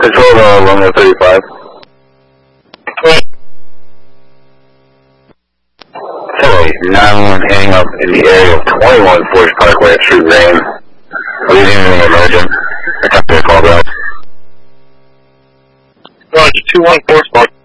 Control Romeo 35. Sorry, 911 hanging up in the area of 21 Forest Parkway at True Rain. Are you anything emergent? I got their call back. Roger, 21 Forest Park.